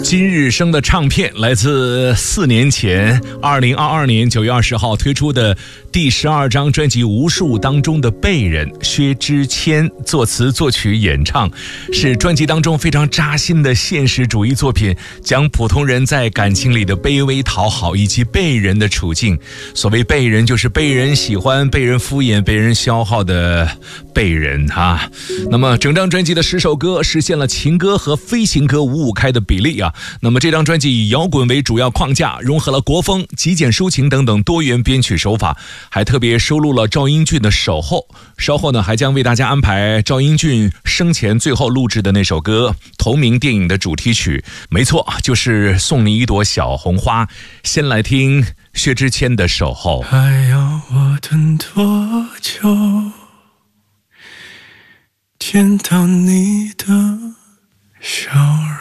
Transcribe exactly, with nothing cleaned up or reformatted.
今日生的唱片来自四年前二零二二年九月二十号推出的第十二张专辑《无数》当中的贝人，薛之谦作词作曲演唱，是专辑当中非常扎心的现实主义作品，讲普通人在感情里的卑微讨好以及被人的处境。所谓被人，就是被人喜欢、被人敷衍、被人消耗的被人啊。那么整张专辑的十首歌实现了情歌和非情歌五五开的比例啊。那么这张专辑以摇滚为主要框架，融合了国风、极简抒情等等多元编曲手法，还特别收录了赵英俊的《守候》。稍后呢，还将为大家安排赵英俊生前最后录制的那首歌，同名电影的主题曲，没错，就是《送你一朵小红花》。先来听薛之谦的《守候》。 还要我等多久，见到你的笑容？